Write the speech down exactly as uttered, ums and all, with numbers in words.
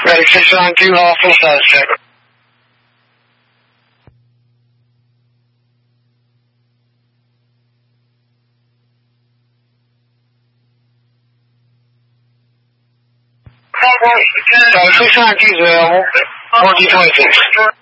Ready, six nine two, all full status check. Uh, six nine two zero, one D twenty-six.